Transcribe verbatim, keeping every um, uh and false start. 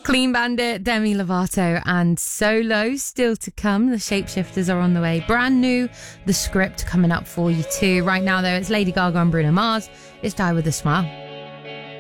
Clean Bandit, Demi Lovato and Solo still to come. The Shapeshifters are on the way. Brand new, The Script coming up for you too. Right now though, it's Lady Gaga and Bruno Mars. It's Die With A Smile.